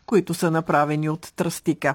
които са направени от тръстика.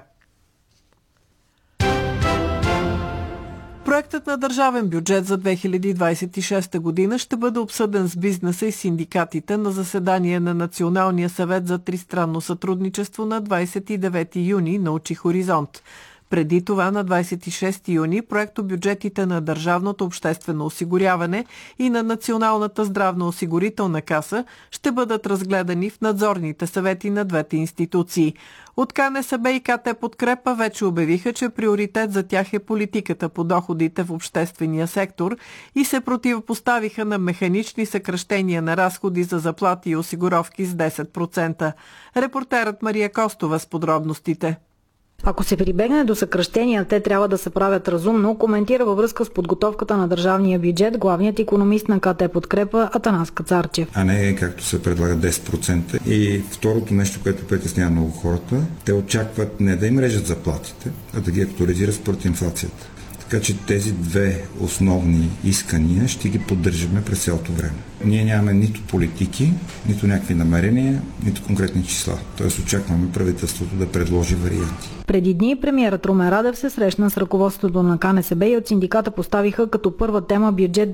Проектът на държавен бюджет за 2026 година ще бъде обсъден с бизнеса и синдикатите на заседание на Националния съвет за тристранно сътрудничество на 29 юни, научи Хоризонт. Преди това на 26 юни проектобюджетите на Държавното обществено осигуряване и на Националната здравноосигурителна каса ще бъдат разгледани в надзорните съвети на двете институции. От КНСБ и КТ Подкрепа вече обявиха, че приоритет за тях е политиката по доходите в обществения сектор и се противопоставиха на механични съкращения на разходи за заплати и осигуровки с 10%. Репортерът Мария Костова с подробностите. Ако се прибегне до съкращения, те трябва да се правят разумно, коментира във връзка с подготовката на държавния бюджет главният икономист на КТ Подкрепа Атанас Кацарчев. А не както се предлага 10%. И второто нещо, което притеснява много хората, те очакват не да им режат заплатите, а да ги актуализират според инфлацията. Така че тези две основни искания ще ги поддържаме през цялото време. Ние нямаме нито политики, нито някакви намерения, нито конкретни числа. Тоест очакваме правителството да предложи варианти. Преди дни премиерът Румен Радев се срещна с ръководството на КНСБ и от синдиката поставиха като първа тема бюджет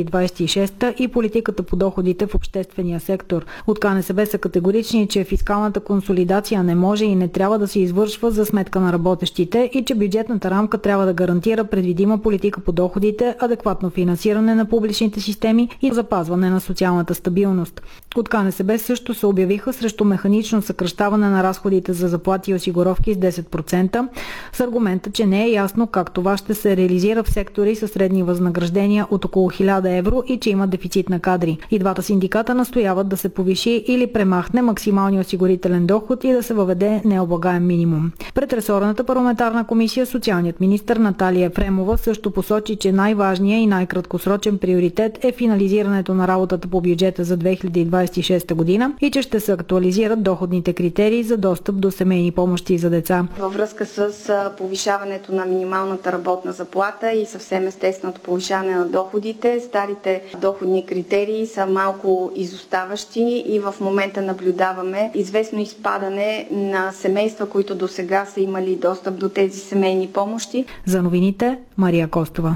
2026 и политиката по доходите в обществения сектор. От КНСБ са категорични, че фискалната консолидация не може и не трябва да се извършва за сметка на работещите и че бюджетната рамка трябва да гарантира предвидима политика по доходите, адекватно финансиране на публичните системи и запазване на социалната стабилност. От КНСБ също се обявиха срещу механично съкращаване на разходите за заплати и осигуровки с 10%, с аргумента, че не е ясно как това ще се реализира в сектори със средни възнаграждения от около 1000 евро и че има дефицит на кадри. И двата синдиката настояват да се повиши или премахне максималния осигурителен доход и да се въведе необлагаем минимум. Пред ресорната парламентарна комисия социалният министър Наталия Ефремова също посочи, че най-важният и най-краткосрочен приоритет е финализирането на работата по бюджета за 2026 година и че ще се актуализират доходните критерии за достъп до семейни помощи за деца. Във връзка с повишаването на минималната работна заплата и съвсем естественото повишаване на доходите, старите доходни критерии са малко изоставащи и в момента наблюдаваме известно изпадане на семейства, които досега са имали достъп до тези семейни помощи. За новините Мария Костова.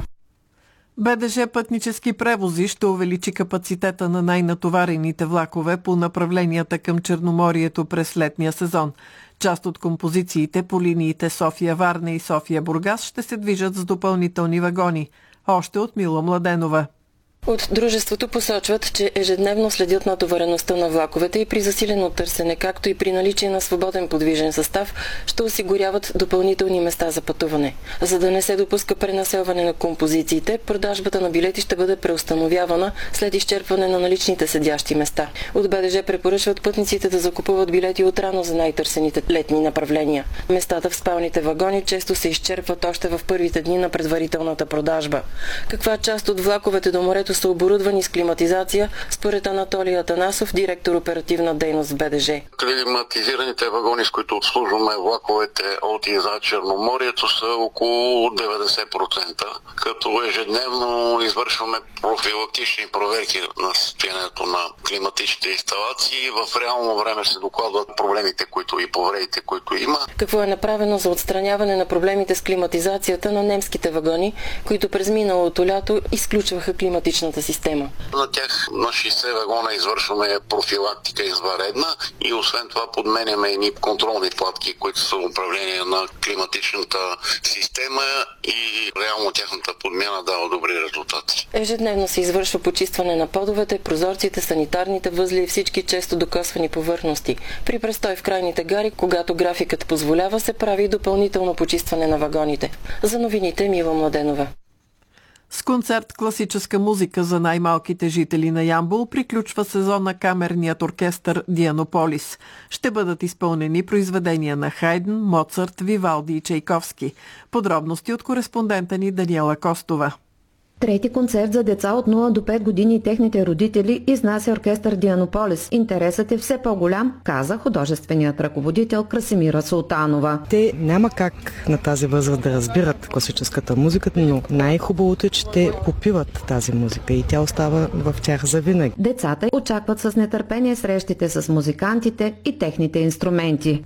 БДЖ пътнически превози ще увеличи капацитета на най-натоварените влакове по направленията към Черноморието през летния сезон. Част от композициите по линиите София-Варна и София-Бургас ще се движат с допълнителни вагони. Още от Мила Младенова. От дружеството посочват, че ежедневно следят натовареността на влаковете и при засилено търсене, както и при наличие на свободен подвижен състав, ще осигуряват допълнителни места за пътуване. За да не се допуска пренаселване на композициите, продажбата на билети ще бъде преустановявана след изчерпване на наличните седящи места. От БДЖ препоръчват пътниците да закупуват билети отрано за най-търсените летни направления. Местата в спалните вагони често се изчерпват още в първите дни на предварителната продажба. Каква част от влаковете до морето са оборудвани с климатизация, според Анатолий Атанасов, директор оперативна дейност в БДЖ. Климатизираните вагони, с които обслужваме влаковете от и за Черноморието, са около 90%, като ежедневно извършваме профилактични проверки на състоянието на климатичните инсталации. В реално време се докладват проблемите, и повредите, които има. Какво е направено за отстраняване на проблемите с климатизацията на немските вагони, които през миналото лято изключваха климатичната система? На тях на 60 вагона извършваме профилактика извънредна и освен това подменяме едни контролни платки, които са управление на климатичната система и реално тяхната подмяна дава добри резултати. Ежедневно се извършва почистване на подовете, прозорците, санитарните възли и всички често докосвани повърхности. При престой в крайните гари, когато графикът позволява, се прави допълнително почистване на вагоните. За новините Мила Младенова. С концерт класическа музика за най-малките жители на Ямбол приключва сезона камерният оркестър Дианополис. Ще бъдат изпълнени произведения на Хайден, Моцарт, Вивалди и Чайковски. Подробности от кореспондента ни Даниела Костова. Трети концерт за деца от 0 до 5 години и техните родители изнася оркестър Дианополис. Интересът е все по-голям, каза художественият ръководител Красимира Султанова. Те няма как на тази възраст да разбират класическата музика, но най-хубавото е, че те попиват тази музика и тя остава в тях завинаги. Децата очакват с нетърпение срещите с музикантите и техните инструменти.